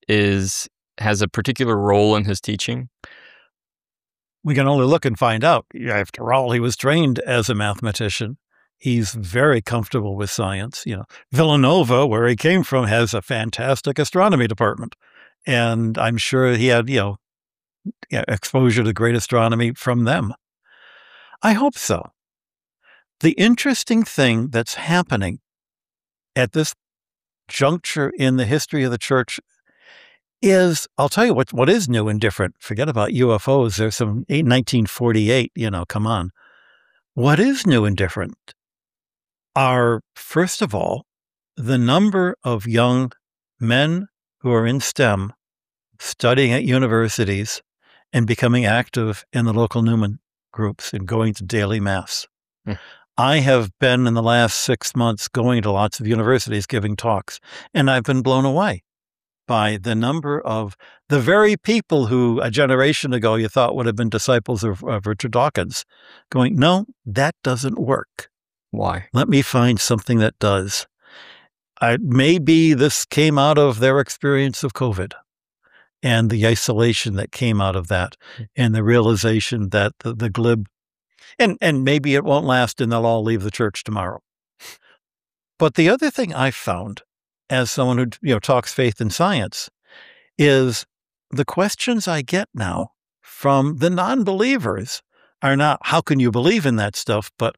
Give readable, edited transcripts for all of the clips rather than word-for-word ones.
has a particular role in his teaching? We can only look and find out. After all, he was trained as a mathematician. He's very comfortable with science. Villanova, where he came from, has a fantastic astronomy department. And I'm sure he had, exposure to great astronomy from them. I hope so. The interesting thing that's happening at this juncture in the history of the church is, I'll tell you what is new and different. Forget about UFOs. There's some 1948, come on. What is new and different are, first of all, the number of young men who are in STEM studying at universities and becoming active in the local Newman groups and going to daily mass. I have been in the last 6 months going to lots of universities giving talks, and I've been blown away by the number of the very people who a generation ago you thought would have been disciples of Richard Dawkins going, no, that doesn't work. Why? Let me find something that does. Maybe this came out of their experience of COVID and the isolation that came out of that and the realization that the glib, and maybe it won't last and they'll all leave the church tomorrow. But the other thing I found as someone who talks faith and science is the questions I get now from the non-believers are not, how can you believe in that stuff? But,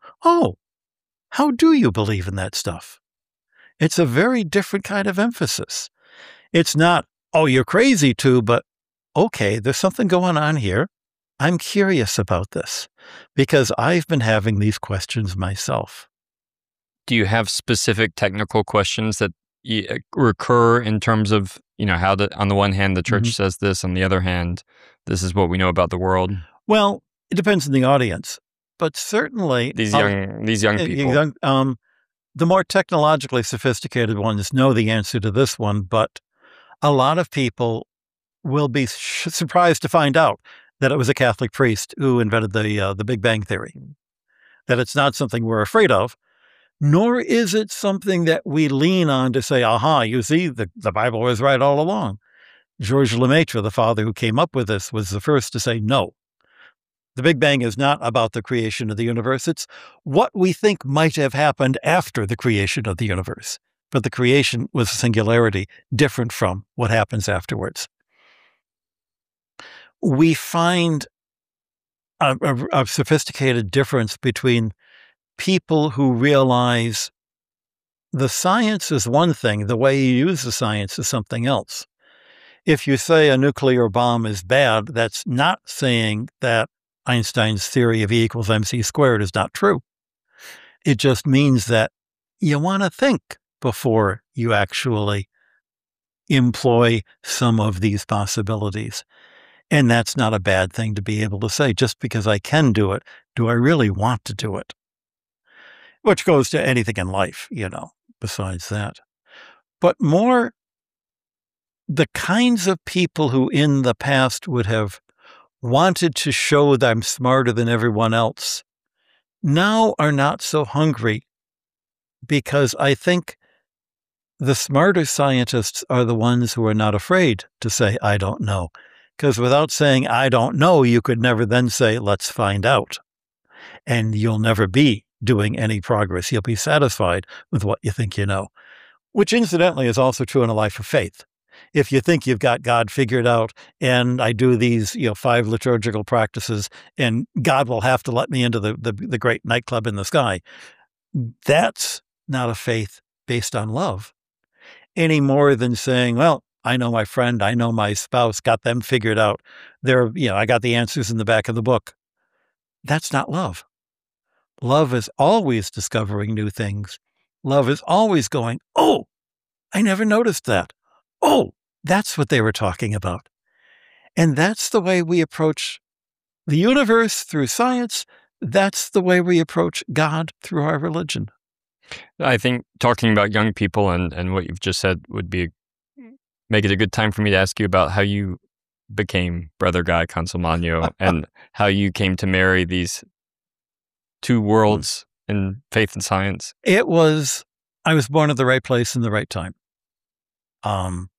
how do you believe in that stuff? It's a very different kind of emphasis. It's not, you're crazy too, but okay, there's something going on here. I'm curious about this because I've been having these questions myself. Do you have specific technical questions that recur in terms of, how on the one hand, the church says this, on the other hand, this is what we know about the world? Well, it depends on the audience, but certainly these young people. The more technologically sophisticated ones know the answer to this one, but a lot of people will be surprised to find out that it was a Catholic priest who invented the Big Bang Theory, that it's not something we're afraid of, nor is it something that we lean on to say, you see, the Bible was right all along. Georges Lemaitre, the father who came up with this, was the first to say, no, the Big Bang is not about the creation of the universe. It's what we think might have happened after the creation of the universe. But the creation was a singularity different from what happens afterwards. We find a sophisticated difference between people who realize the science is one thing, the way you use the science is something else. If you say a nuclear bomb is bad, that's not saying that Einstein's theory of E equals mc squared is not true. It just means that you want to think before you actually employ some of these possibilities. And that's not a bad thing to be able to say. Just because I can do it, do I really want to do it? Which goes to anything in life, besides that. But more the kinds of people who in the past would have wanted to show that I'm smarter than everyone else now are not so hungry, because I think the smarter scientists are the ones who are not afraid to say, I don't know. Because without saying, I don't know, you could never then say, let's find out. And you'll never be doing any progress. You'll be satisfied with what you think you know, which incidentally is also true in a life of faith. If you think you've got God figured out and I do these, 5 liturgical practices and God will have to let me into the great nightclub in the sky, that's not a faith based on love any more than saying, well, I know my friend, I know my spouse, got them figured out. I got the answers in the back of the book. That's not love. Love is always discovering new things. Love is always going, oh, I never noticed that. Oh, that's what they were talking about. And that's the way we approach the universe through science. That's the way we approach God through our religion. I think talking about young people and what you've just said would make it a good time for me to ask you about how you became Brother Guy Consolmagno and how you came to marry these two worlds in faith and science. I was born at the right place in the right time.